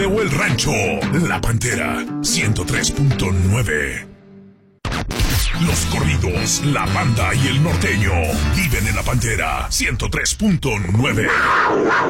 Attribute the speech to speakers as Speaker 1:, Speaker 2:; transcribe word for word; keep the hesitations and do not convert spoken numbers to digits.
Speaker 1: o el rancho. La Pantera, ciento tres punto nueve. Los corridos, la banda y el norteño viven en La Pantera, ciento tres punto nueve.